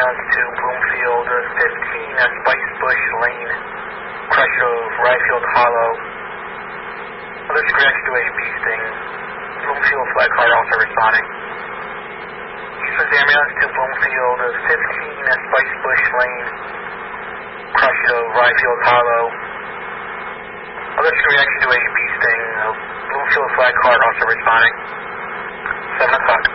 ambulance to Bloomfield, 15 Spice Bush Lane, crush of Ryfield Hollow. Other reaction to a bee sting. Bloomfield flag car also responding. Houston's ambulance to Bloomfield, 15 Spice Bush Lane, crush of Ryfield Hollow. Other reaction to a bee sting. Bloomfield flag car also responding. 7 o'clock.